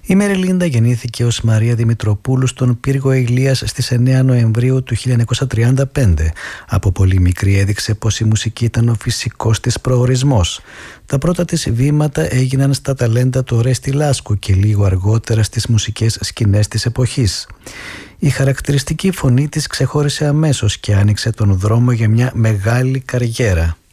Η Μεριλίντα γεννήθηκε ως Μαρία Δημητροπούλου στον πύργο Ηλίας στις 9 Νοεμβρίου του 1935. Από πολύ μικρή έδειξε πως η μουσική ήταν ο φυσικός της προορισμός. Τα πρώτα της βήματα έγιναν στα ταλέντα του Ορέστη Λάσκου και λίγο αργότερα στις μουσικές σκηνές της εποχής. Η χαρακτηριστική φωνή της ξεχώρισε αμέσως και άνοιξε τον δρόμο για μια μεγάλη καριέρα.